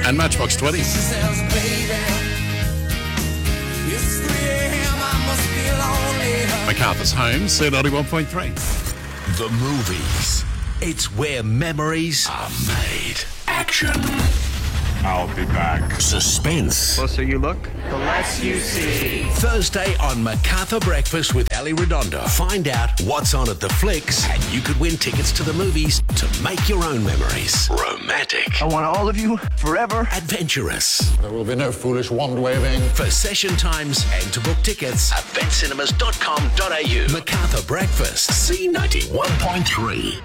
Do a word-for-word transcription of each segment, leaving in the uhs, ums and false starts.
and Matchbox twenty. MacArthur's Home, C ninety-one point three. The movies. It's where memories are made. Action. I'll be back. Suspense. The closer you look, the less you see. Thursday on MacArthur Breakfast with Ali Redondo. Find out what's on at the flicks, and you could win tickets to the movies to make your own memories. Romantic. I want all of you forever. Adventurous. There will be no foolish wand waving. For session times and to book tickets, event cinemas dot com dot a u. MacArthur Breakfast, C ninety-one point three.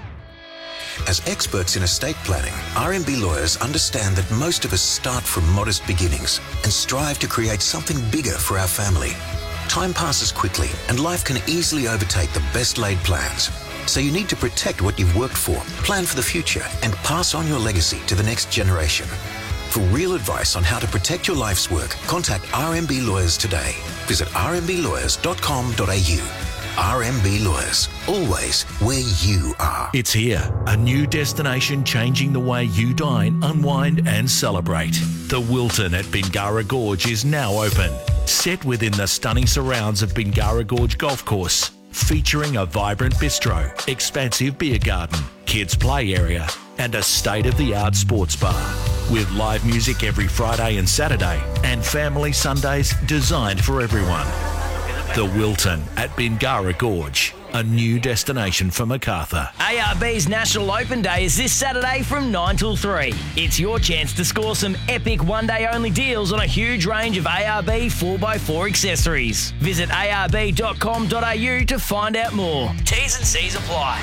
As experts in estate planning, R M B lawyers understand that most of us start from modest beginnings and strive to create something bigger for our family. Time passes quickly and life can easily overtake the best laid plans. So you need to protect what you've worked for, plan for the future, and pass on your legacy to the next generation. For real advice on how to protect your life's work, contact R M B Lawyers today. Visit r m b lawyers dot com dot a u. R M B Lawyers, always where you are. It's here, a new destination changing the way you dine, unwind and celebrate. The Wilton at Bingara Gorge is now open. Set within the stunning surrounds of Bingara Gorge Golf Course, featuring a vibrant bistro, expansive beer garden, kids play area and a state-of-the-art sports bar. With live music every Friday and Saturday and family Sundays designed for everyone. The Wilton at Bingara Gorge, a new destination for MacArthur. A R B's National Open Day is this Saturday from nine till three. It's your chance to score some epic one-day-only deals on a huge range of A R B four by four accessories. Visit a r b dot com dot a u to find out more. T's and C's apply.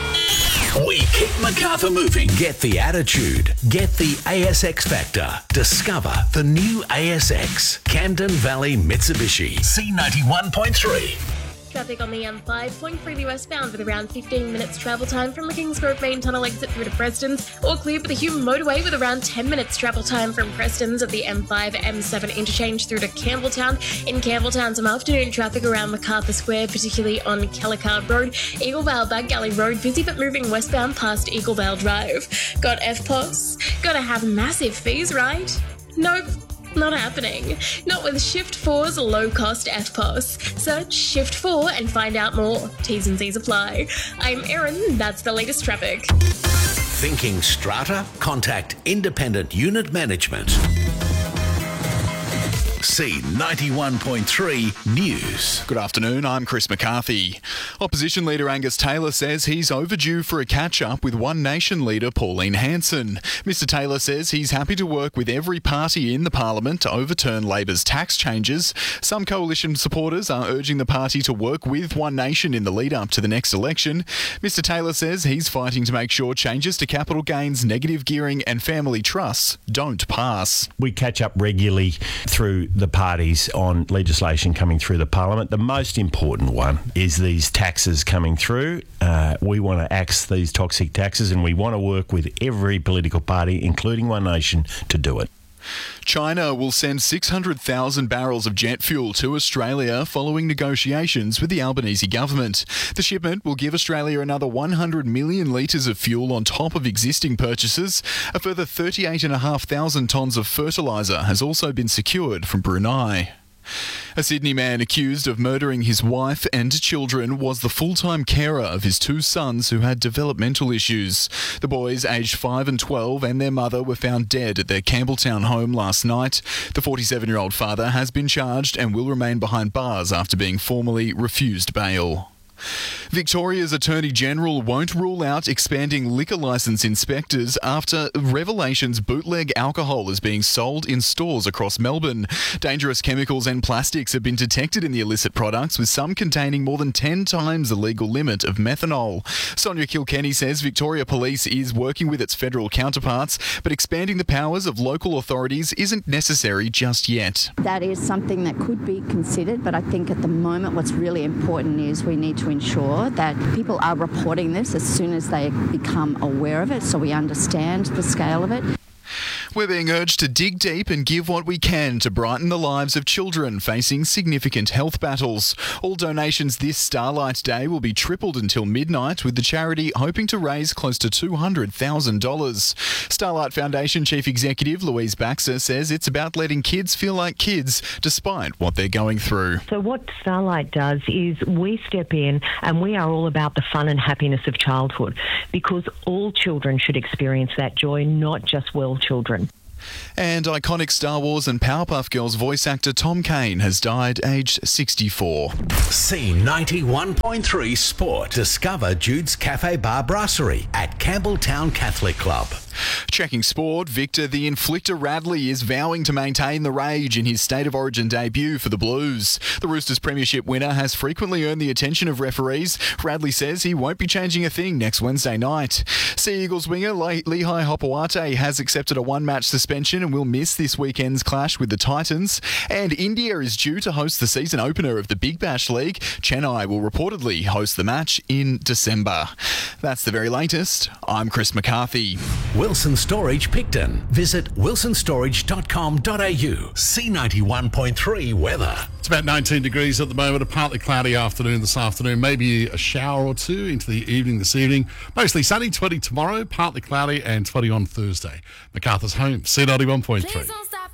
We keep MacArthur moving. Get the attitude. Get the A S X factor. Discover the new A S X. Camden Valley Mitsubishi. C ninety-one point three. Traffic on the M five, point freely westbound with around fifteen minutes travel time from the Kingsgrove main tunnel exit through to Preston's, or clear for the Hume motorway with around ten minutes travel time from Preston's at the M five M seven interchange through to Campbelltown. In Campbelltown, some afternoon traffic around MacArthur Square, particularly on Kellicard Road. Eaglevale Back Galley Road, busy but moving westbound past Eaglevale Drive. Got F P O S? Gotta have massive fees, right? Nope. Not happening. Not with Shift four's low-cost F P O S. Search Shift four and find out more. T's and C's apply. I'm Erin. That's the latest traffic. Thinking strata? Contact Independent Unit Management. C ninety-one point three News. Good afternoon, I'm Chris McCarthy. Opposition leader Angus Taylor says he's overdue for a catch-up with One Nation leader Pauline Hanson. Mister Taylor says he's happy to work with every party in the parliament to overturn Labor's tax changes. Some coalition supporters are urging the party to work with One Nation in the lead-up to the next election. Mister Taylor says he's fighting to make sure changes to capital gains, negative gearing and family trusts don't pass. We catch up regularly through the parties on legislation coming through the parliament. The most important one is these taxes coming through. Uh, we want to axe these toxic taxes and we want to work with every political party, including One Nation, to do it. China will send six hundred thousand barrels of jet fuel to Australia following negotiations with the Albanese government. The shipment will give Australia another one hundred million litres of fuel on top of existing purchases. A further thirty-eight thousand five hundred tonnes of fertiliser has also been secured from Brunei. A Sydney man accused of murdering his wife and children was the full-time carer of his two sons who had developmental issues. The boys, aged five and twelve, and their mother were found dead at their Campbelltown home last night. The forty-seven-year-old father has been charged and will remain behind bars after being formally refused bail. Victoria's Attorney-General won't rule out expanding liquor licence inspectors after revelations bootleg alcohol is being sold in stores across Melbourne. Dangerous chemicals and plastics have been detected in the illicit products, with some containing more than ten times the legal limit of methanol. Sonia Kilkenny says Victoria Police is working with its federal counterparts, but expanding the powers of local authorities isn't necessary just yet. That is something that could be considered, but I think at the moment what's really important is we need to ensure that people are reporting this as soon as they become aware of it, so we understand the scale of it. We're being urged to dig deep and give what we can to brighten the lives of children facing significant health battles. All donations this Starlight Day will be tripled until midnight, with the charity hoping to raise close to two hundred thousand dollars. Starlight Foundation Chief Executive Louise Baxter says it's about letting kids feel like kids despite what they're going through. So what Starlight does is we step in and we are all about the fun and happiness of childhood, because all children should experience that joy, not just well children. And iconic Star Wars and Powerpuff Girls voice actor Tom Kane has died aged sixty-four. C ninety-one point three Sport. Discover Jude's Cafe Bar Brasserie at Campbelltown Catholic Club. Checking sport, Victor the Inflictor Radley is vowing to maintain the rage in his State of Origin debut for the Blues. The Roosters premiership winner has frequently earned the attention of referees. Radley says he won't be changing a thing next Wednesday night. Sea Eagles winger Le- Lehigh Hopewate has accepted a one-match suspension and will miss this weekend's clash with the Titans. And India is due to host the season opener of the Big Bash League. Chennai will reportedly host the match in December. That's the very latest. I'm Chris McCarthy. Wilson Storage Picton. Visit wilson storage dot com dot a u. C ninety-one point three weather. It's about nineteen degrees at the moment, a partly cloudy afternoon this afternoon, maybe a shower or two into the evening this evening. Mostly sunny, twenty tomorrow, partly cloudy and twenty on Thursday. MacArthur's home, C ninety-one point three.